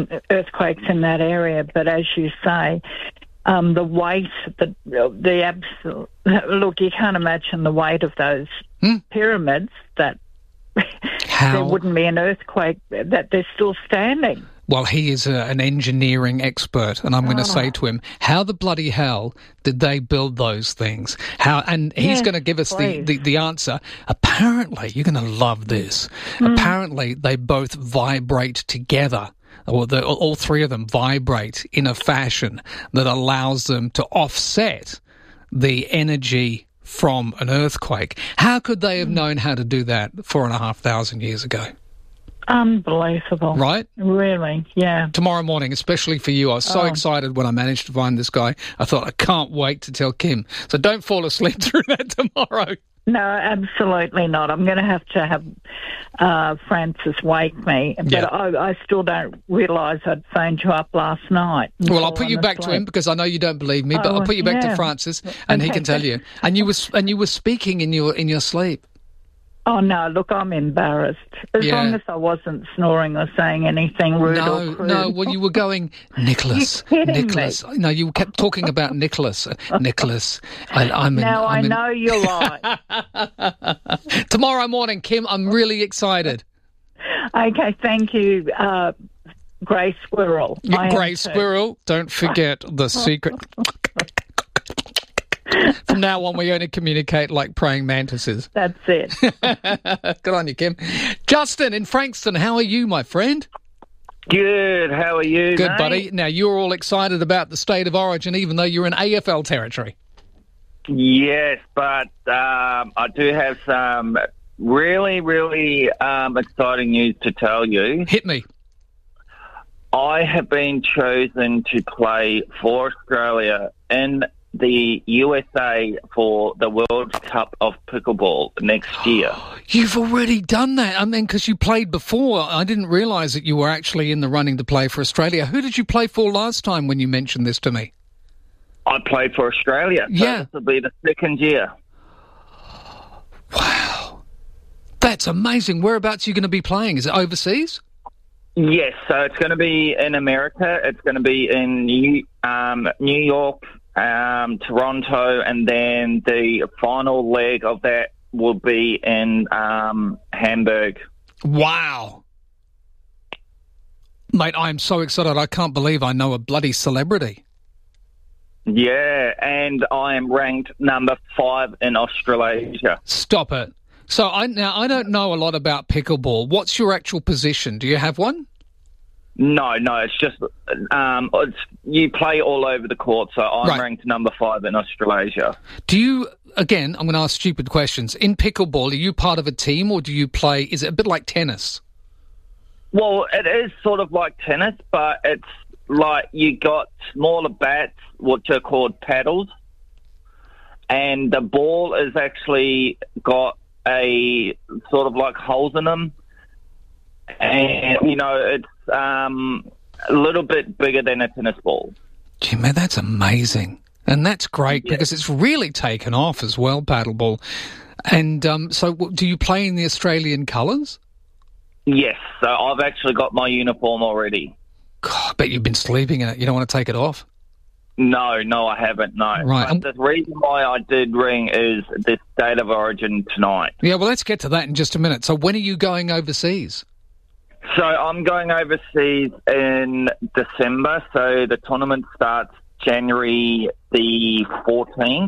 area. But as you say, the weight, the absolute... Look, you can't imagine the weight of those pyramids that there wouldn't be an earthquake, that they're still standing. Well, he is an engineering expert, and I'm going to say to him, how the bloody hell did they build those things? And he's going to give us the answer. Apparently, you're going to love this, apparently they both vibrate together. Or all three of them vibrate in a fashion that allows them to offset the energy from an earthquake. How could they have known how to do that 4,500 years ago? Unbelievable. Right? Really, yeah. Tomorrow morning, especially for you. I was so excited when I managed to find this guy. I thought, I can't wait to tell Kim. So don't fall asleep through that tomorrow. No, absolutely not. I'm going to have Francis wake me. But I still don't realise I'd phoned you up last night. Well, I'll put you back to him because I know you don't believe me, but I'll put you back to Francis and he can tell you. And you were speaking in your sleep. Oh, no, look, I'm embarrassed. As long as I wasn't snoring or saying anything rude or crude. No, well, you were going, Nicholas. No, you kept talking about Nicholas. Nicholas. I know you're right. Tomorrow morning, Kim, I'm really excited. Okay, thank you, Grey Squirrel. Grey Squirrel, don't forget the secret... From now on, we only communicate like praying mantises. That's it. Good on you, Kim. Justin in Frankston, how are you, my friend? Good. How are you, Good, mate? buddy. Now, you're all excited about the state of origin, even though you're in AFL territory. Yes, but I do have some really, really exciting news to tell you. Hit me. I have been chosen to play for Australia in the USA for the World Cup of Pickleball next year. You've already done that. I mean, because you played before. I didn't realise that you were actually in the running to play for Australia. Who did you play for last time when you mentioned this to me? I played for Australia. So this will be the second year. Wow. That's amazing. Whereabouts are you going to be playing? Is it overseas? Yes, so it's going to be in America. It's going to be in New York, Toronto, and then the final leg of that will be in Hamburg. Wow. Mate, I am so excited. I can't believe I know a bloody celebrity. Yeah, and I am ranked number 5 in Australasia. Stop it. So I don't know a lot about pickleball. What's your actual position? Do you have one? No, it's just you play all over the court, so I'm ranked number 5 in Australasia. Do you, again, I'm going to ask stupid questions. In pickleball, are you part of a team or do you play, is it a bit like tennis? Well, it is sort of like tennis, but it's like you got smaller bats, which are called paddles, and the ball is actually got a sort of like holes in them, and, it's a little bit bigger than a tennis ball. Gee, man, that's amazing. And that's great because it's really taken off as well, paddleball. And so do you play in the Australian colours? Yes, so I've actually got my uniform already. God, I bet you've been sleeping in it. You don't want to take it off? No, I haven't, no. Right. But the reason why I did ring is the State of Origin tonight. Yeah, well, let's get to that in just a minute. So when are you going overseas? So I'm going overseas in December, so the tournament starts January the 14th.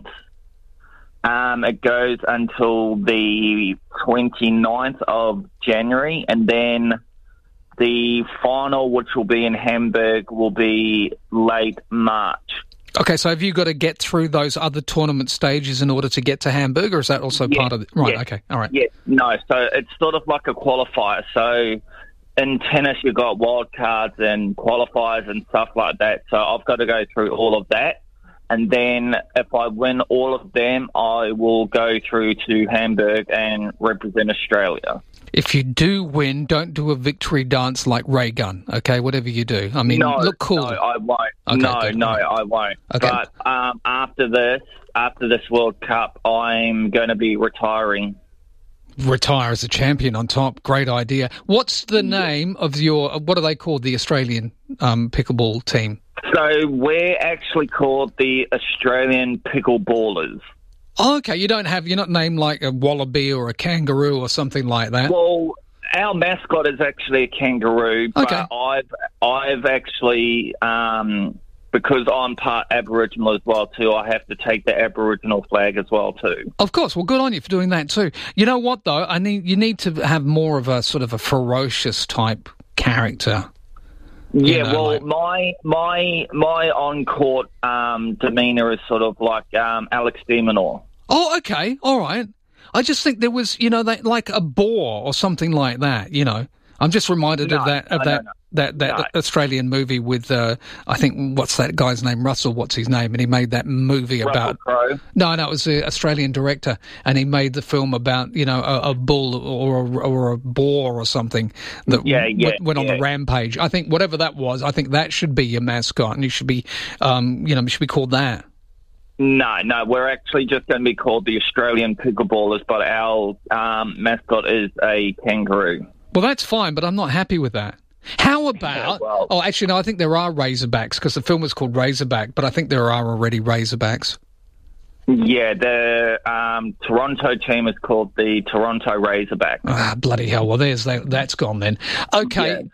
It goes until the 29th of January, and then the final, which will be in Hamburg, will be late March. Okay, so have you got to get through those other tournament stages in order to get to Hamburg, or is that also part of it? Right, yes. Okay, all right. Yeah, no, so it's sort of like a qualifier. So in tennis, you've got wild cards and qualifiers and stuff like that. So I've got to go through all of that. And then if I win all of them, I will go through to Hamburg and represent Australia. If you do win, don't do a victory dance like Ray Gunn, okay? Whatever you do. I mean, look cool. No, I won't. Okay, I won't. Okay. But after this World Cup, I'm going to be retiring. Retire as a champion on top. Great idea. What's the name of your, what are they called, the Australian pickleball team? So we're actually called the Australian Pickleballers. Oh, okay, you're not named like a wallaby or a kangaroo or something like that? Well, our mascot is actually a kangaroo, but I've actually, because I'm part Aboriginal as well too, I have to take the Aboriginal flag as well too. Of course, well, good on you for doing that too. You know what though, you need to have more of a sort of a ferocious type character. Yeah, my on-court demeanour is sort of like Alex de Minaur. Oh, okay, all right. I just think there was, like a boar or something like that. I'm just reminded of that Australian movie with I think what's that guy's name? Russell. What's his name? And he made that movie about. Crowe. No, it was an Australian director, and he made the film about a bull or a boar or something that went on the rampage. I think whatever that was, I think that should be your mascot, and you should be, you should be called that. No, we're actually just going to be called the Australian Pickleballers, but our mascot is a kangaroo. Well, that's fine, but I'm not happy with that. How about... Oh, actually, no, I think there are Razorbacks, because the film was called Razorback, but I think there are already Razorbacks. Yeah, the Toronto team is called the Toronto Razorbacks. Ah, bloody hell. Well, that's gone then. Okay,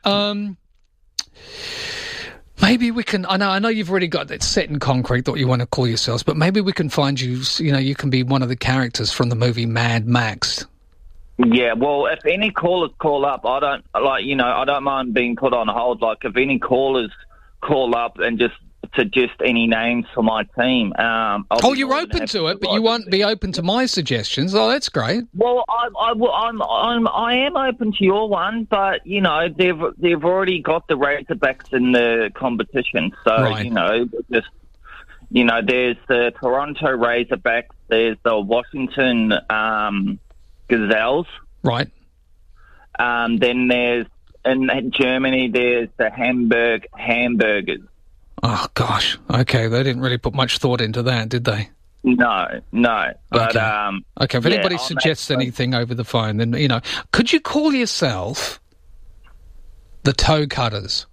maybe we can... I know you've already got that set in concrete what you want to call yourselves, but maybe we can find you... you can be one of the characters from the movie Mad Max. Yeah, well, if any callers call up, I don't mind being put on hold. Like, if any callers call up and just suggest any names for my team, you're open to it, but you won't be open to my suggestions. Oh, that's great. Well, I am open to your one, but they've already got the Razorbacks in the competition, so right. there's the Toronto Razorbacks, there's the Washington Gazelles. Right. Then there's, in Germany, there's the Hamburg Hamburgers. Oh, gosh. Okay, they didn't really put much thought into that, did they? No. But, okay, if anybody suggests anything over the phone, then, could you call yourself the Toe Cutters?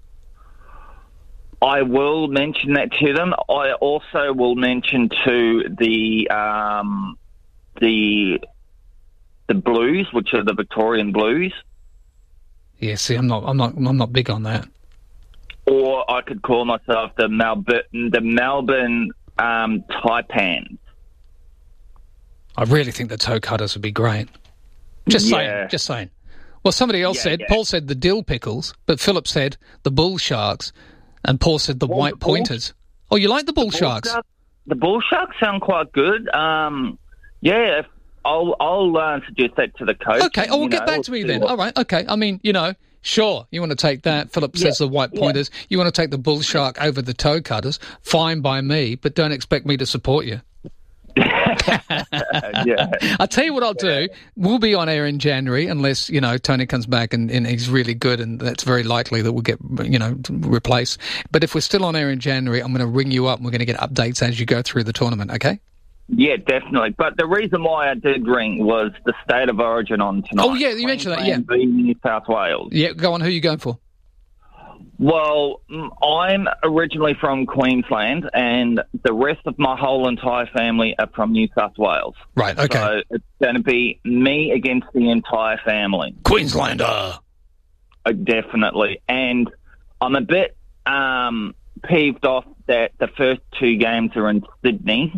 I will mention that to them. I also will mention to the Blues, which are the Victorian Blues. Yeah, see, I'm not big on that. Or I could call myself the Melbourne Taipans. I really think the Toe Cutters would be great. Just saying. Well, somebody else said, Paul said the Dill Pickles, but Philip said the Bull Sharks, and Paul said the White Pointers. Oh, you like the Bull Sharks? The Bull Sharks sound quite good. Yeah, I'll suggest that to the coach. Okay, we'll get back to me then. All right, okay. I mean, sure, you want to take that. Philip says the White Pointers. Yeah. You want to take the Bull Shark over the Toe Cutters. Fine by me, but don't expect me to support you. I'll tell you what I'll do. We'll be on air in January unless, Tony comes back and he's really good, and that's very likely that we'll get, replaced. But if we're still on air in January, I'm going to ring you up and we're going to get updates as you go through the tournament, okay? Yeah, definitely. But the reason why I did ring was the State of Origin on tonight. Oh, yeah, you mentioned that, yeah. New South Wales. Yeah, go on. Who are you going for? Well, I'm originally from Queensland, and the rest of my whole entire family are from New South Wales. Right, okay. So it's going to be me against the entire family. Queenslander. Definitely. And I'm a bit peeved off that the first two games are in Sydney,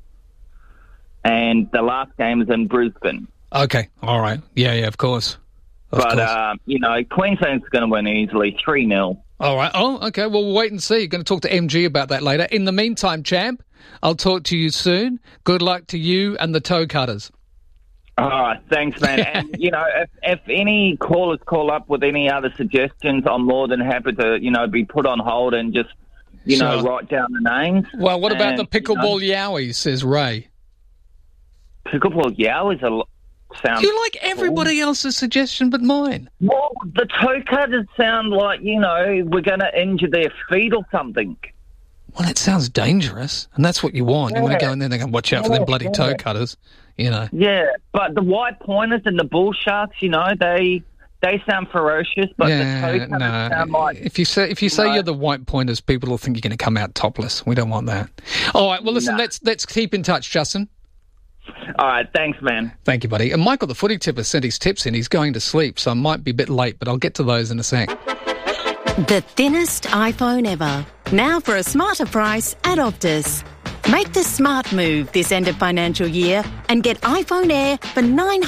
and the last game is in Brisbane. Okay, all right. Yeah, of course. But, Queensland's going to win easily, 3-0. All right. Oh, okay. Well, we'll wait and see. Going to talk to MG about that later. In the meantime, champ, I'll talk to you soon. Good luck to you and the toe cutters. All right. Thanks, man. And, if any callers call up with any other suggestions, I'm more than happy to, be put on hold and just, write down the names. Well, what about the pickleball yowies, says Ray? Pickleball yowies sound... You like everybody else's suggestion but mine. Well, the toe cutters sound like, we're going to injure their feet or something. Well, it sounds dangerous, and that's what you want. You want to go in there and they can watch out for them bloody toe cutters, Yeah, but the white pointers and the bull sharks, they sound ferocious, but the toe cutters sound like... If you say you're the white pointers, people will think you're going to come out topless. We don't want that. All right, well, listen, let's keep in touch, Justin. All right, thanks, man. Thank you, buddy. And Michael, the footy tipper, sent his tips in. He's going to sleep, so I might be a bit late, but I'll get to those in a sec. The thinnest iPhone ever. Now for a smarter price at Optus. Make the smart move this end of financial year and get iPhone Air for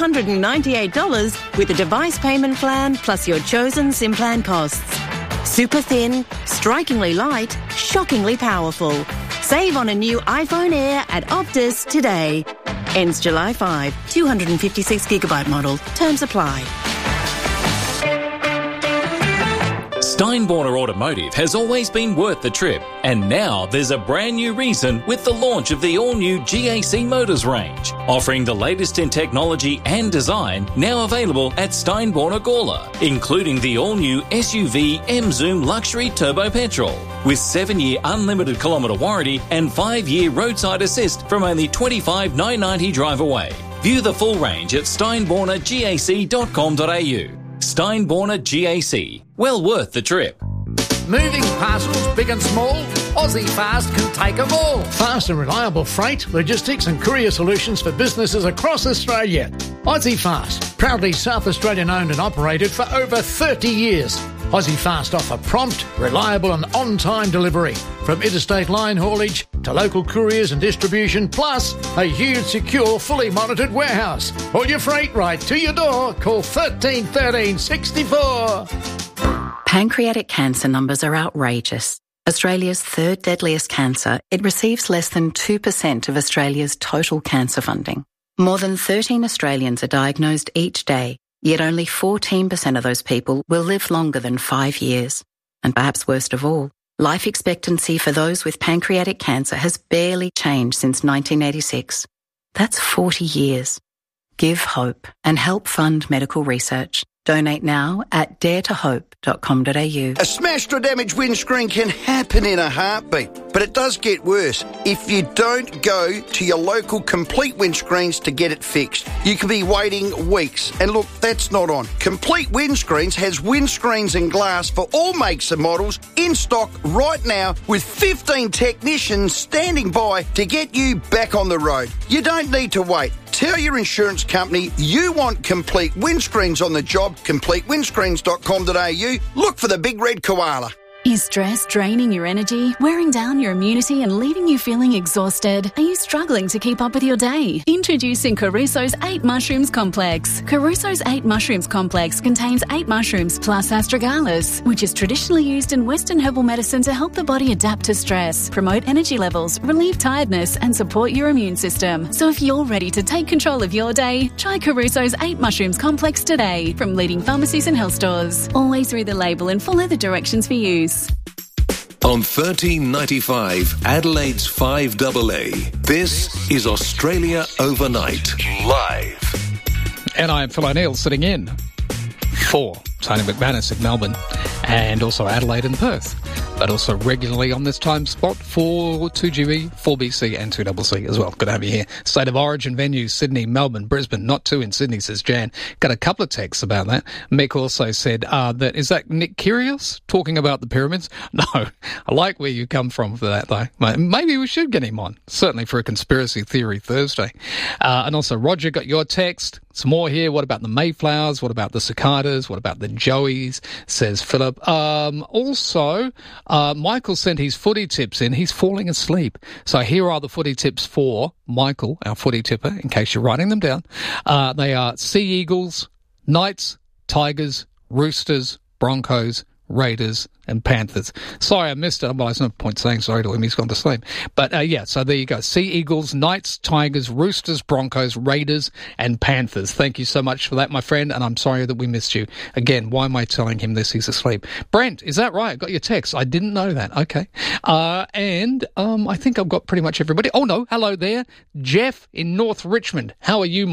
$998 with a device payment plan plus your chosen SIM plan costs. Super thin, strikingly light, shockingly powerful. Save on a new iPhone Air at Optus today. Ends July 5. 256GB model. Terms apply. Steinborner Automotive has always been worth the trip, and now there's a brand new reason with the launch of the all-new GAC Motors range, offering the latest in technology and design, now available at Steinborner Gawler, including the all-new SUV M-Zoom Luxury Turbo Petrol, with 7-year unlimited kilometre warranty and 5-year roadside assist from only $25,990 drive away. View the full range at steinbornergac.com.au. Steinborner GAC. Well worth the trip. Moving parcels, big and small, Aussie Fast can take them all. Fast and reliable freight, logistics and courier solutions for businesses across Australia. Aussie Fast, proudly South Australian owned and operated for over 30 years. Aussie Fast offer prompt, reliable and on-time delivery, from interstate line haulage to local couriers and distribution, plus a huge, secure, fully monitored warehouse. All your freight right to your door. Call 13 13 64. Pancreatic cancer numbers are outrageous. Australia's third deadliest cancer, it receives less than 2% of Australia's total cancer funding. More than 13 Australians are diagnosed each day, yet only 14% of those people will live longer than 5 years. And perhaps worst of all, life expectancy for those with pancreatic cancer has barely changed since 1986. That's 40 years. Give hope and help fund medical research. Donate now at daretohope.com.au. A smashed or damaged windscreen can happen in a heartbeat, but it does get worse if you don't go to your local Complete Windscreens to get it fixed. You could be waiting weeks, and look, that's not on. Complete Windscreens has windscreens and glass for all makes and models in stock right now, with 15 technicians standing by to get you back on the road. You don't need to wait. Tell your insurance company you want Complete Windscreens on the job. CompleteWindscreens.com.au. Look for the big red koala. Is stress draining your energy, wearing down your immunity and leaving you feeling exhausted? Are you struggling to keep up with your day? Introducing Caruso's 8 Mushrooms Complex. Caruso's 8 Mushrooms Complex contains 8 mushrooms plus astragalus, which is traditionally used in Western herbal medicine to help the body adapt to stress, promote energy levels, relieve tiredness and support your immune system. So if you're ready to take control of your day, try Caruso's 8 Mushrooms Complex today from leading pharmacies and health stores. Always read the label and follow the directions for use. On 1395 Adelaide's 5AA, this is Australia Overnight, live. And I am Phil O'Neill, sitting in for Tony McManus in Melbourne and also Adelaide and Perth. but also regularly on this time spot for 2GB, 4BC and 2CC as well. Good to have you here. State of origin venues, Sydney, Melbourne, Brisbane, not 2 in Sydney, says Jan. Got a couple of texts about that. Mick also said is that Nick Kyrgios talking about the pyramids? No, I like where you come from for that though. Maybe we should get him on, certainly for a conspiracy theory Thursday. And also Roger got your text. Some more here. What about the Mayflowers? What about the cicadas? What about the Joeys? Says Philip. Also, Michael sent his footy tips in. He's falling asleep. So here are the footy tips for Michael, our footy tipper, in case you're writing them down. They are Sea Eagles, Knights, Tigers, Roosters, Broncos, Raiders and Panthers. Sorry, I missed it. Well, there's no point saying sorry to him. He's gone to sleep. But, so there you go. Sea Eagles, Knights, Tigers, Roosters, Broncos, Raiders and Panthers. Thank you so much for that, my friend, and I'm sorry that we missed you. Again, why am I telling him this? He's asleep. Brent, is that right? I got your text. I didn't know that. Okay. And I think I've got pretty much everybody. Oh, no. Hello there. Jeff in North Richmond. How are you,